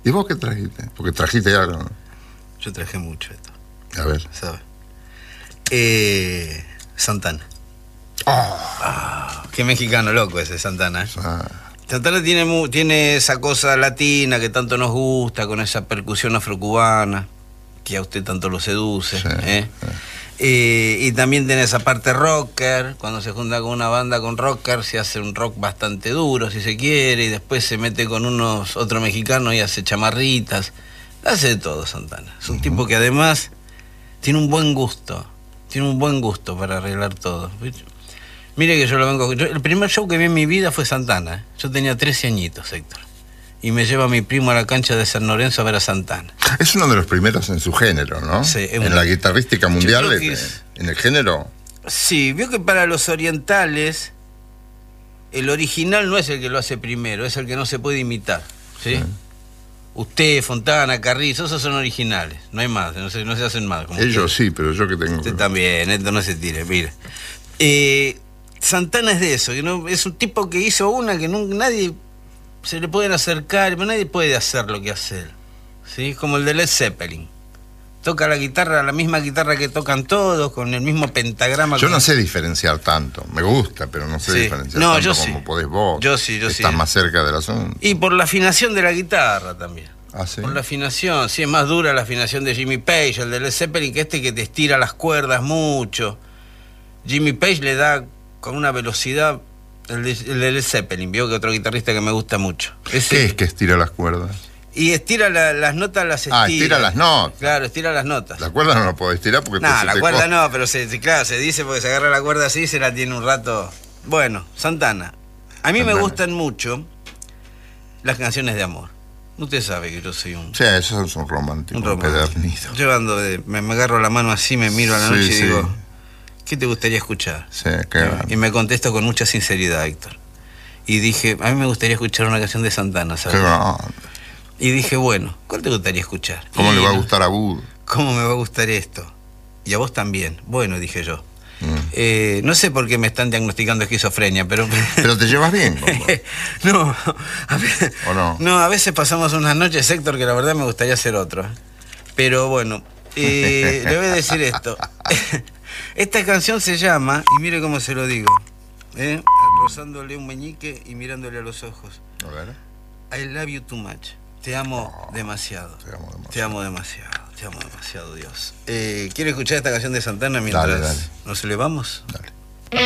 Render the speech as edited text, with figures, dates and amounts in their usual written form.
¿Y vos qué trajiste? Porque trajiste algo, ¿no? Yo traje mucho esto. A ver. ¿Sabes? Santana. Qué mexicano loco ese Santana. Santana tiene esa cosa latina que tanto nos gusta, con esa percusión afrocubana, que a usted tanto lo seduce. Sí, y también tiene esa parte rocker, cuando se junta con una banda con rocker, se hace un rock bastante duro, si se quiere, y después se mete con otro mexicano y hace chamarritas. Hace de todo Santana. Es un tipo que además tiene un buen gusto para arreglar todo. Mire que yo lo vengo... el primer show que vi en mi vida fue Santana. Yo tenía 13 añitos, Héctor. Y me lleva mi primo a la cancha de San Lorenzo a ver a Santana. Es uno de los primeros en su género, ¿no? Sí, en la guitarrística mundial, en el género. Sí, vio que para los orientales el original no es el que lo hace primero, es el que no se puede imitar, ¿sí? Usted, Fontana, Carrizo, esos son originales, no hay más, no se hacen más. Ellos sí, pero yo que tengo... Usted también, esto no se tire, mire. Santana es de eso, que no, es un tipo que hizo una que nadie se le pueden acercar, pero nadie puede hacer lo que hace él, ¿sí? Como el de Led Zeppelin. Toca la guitarra, la misma guitarra que tocan todos, con el mismo pentagrama. Yo no sé diferenciar tanto, me gusta, pero no sé diferenciar tanto yo como sí. podés vos. Yo sí. Estás más cerca del asunto. Y por la afinación de la guitarra también. ¿Ah, sí? Por la afinación, sí, es más dura la afinación de Jimmy Page, el de Led Zeppelin, que que te estira las cuerdas mucho. Jimmy Page le da con una velocidad, el de Led Zeppelin, vio que otro guitarrista que me gusta mucho. ¿Qué es que estira las cuerdas? Y estira las notas, las estira. Estira las notas. Claro, estira las notas. La cuerda no la podés estirar porque la cuerda no, pero claro, se dice porque se agarra la cuerda así y se la tiene un rato. Bueno, Santana. A mí me gustan mucho las canciones de amor. Usted sabe que yo soy un... Sí, eso es un romántico. Empedernido. Yo ando me agarro la mano así, me miro a la noche y digo, ¿qué te gustaría escuchar? Sí, qué y me contesto con mucha sinceridad, Héctor. Y dije, a mí me gustaría escuchar una canción de Santana, ¿sabes? Y dije, bueno, ¿cuál te gustaría escuchar? ¿Cómo le va a gustar a Bud? ¿Cómo me va a gustar esto? Y a vos también. Bueno, dije yo. No sé por qué me están diagnosticando esquizofrenia, pero... ¿Pero te llevas bien? No, ¿O no? No, a veces pasamos unas noches, Héctor, que la verdad me gustaría hacer otro. Pero bueno, le voy a decir esto. Esta canción se llama, y mire cómo se lo digo, rozándole un meñique y mirándole a los ojos. A ver. I love you too much. Te amo demasiado. Te amo demasiado, Dios. ¿Quiere escuchar esta canción de Santana mientras dale. nos elevamos? Dale.